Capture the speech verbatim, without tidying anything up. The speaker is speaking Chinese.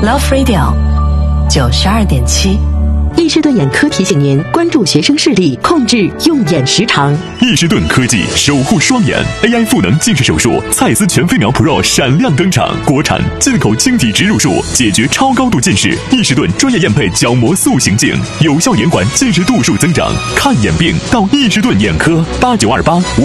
Love Radio 九十二点七。 易士顿眼科提醒您关注学生视力，控制用眼时长。 易士顿科技守护双眼 ，A I 赋能近视手术，蔡司全飞秒 Pro 闪亮登场，国产进口晶体植入术，解决超高度近视。易士顿专业验配角膜塑形镜，有效延缓近视度数增长。看眼病到易士顿眼科，八九二八五。